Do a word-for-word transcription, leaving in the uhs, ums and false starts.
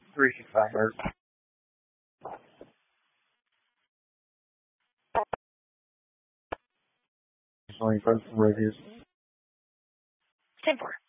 three sixty-five hertz. Only for reviews. ten four.